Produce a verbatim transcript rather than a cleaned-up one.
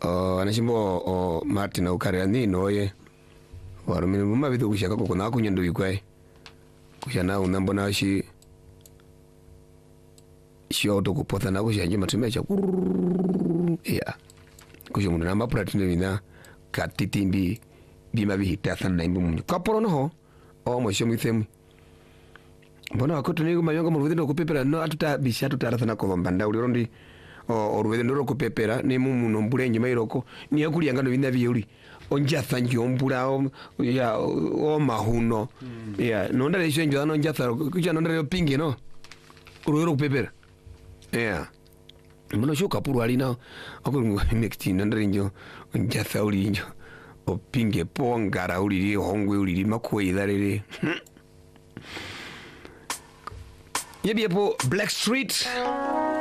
uh, anashimbo o Martin ukarira nino ye warumini muma bitu kushaka ko na kunyendo bikwaye kushana unambona shi shi auto kupota na kushanje matumecha ya kusho mundu namba pratine bina katitimbi bima bihita na imbu mundu kaporo no o mwisho mwithemu mbona wakoto ni mayonga mu rwendo kupepera no atuta bisha tutaratana ko bambanda uri rondi o rwendo ro kupepera ni mumu no mbure nyuma iroko ni yakuri yangano binda biyuri onja thanki ombura o ya o mahuno mm. ya no ndare sho njo no njatha kuja no ndare pingi no uri ro kupepera ya mbona sho kapuru ali na akuru mekti no ndare njo njatha uri njo o pinge pongara uri hongwe uri makwe idarere Yebi hapo Black Street